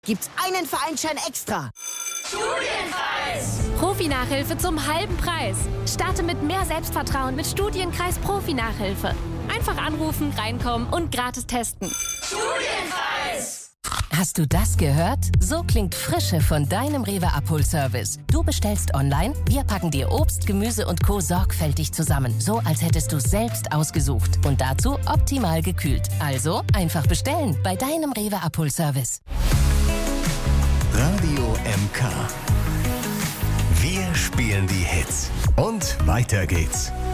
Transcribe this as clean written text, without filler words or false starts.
gibt's einen Vereinsschein extra. Studienkreis! Profi-Nachhilfe zum halben Preis. Starte mit mehr Selbstvertrauen mit Studienkreis Profi-Nachhilfe. Einfach anrufen, reinkommen und gratis testen. Studienkreis! Hast du das gehört? So klingt Frische von deinem Rewe-Abholservice. Du bestellst online, wir packen dir Obst, Gemüse und Co. sorgfältig zusammen. So, als hättest du es selbst ausgesucht. Und dazu optimal gekühlt. Also einfach bestellen bei deinem Rewe-Abholservice. Radio MK. Wir spielen die Hits. Und weiter geht's.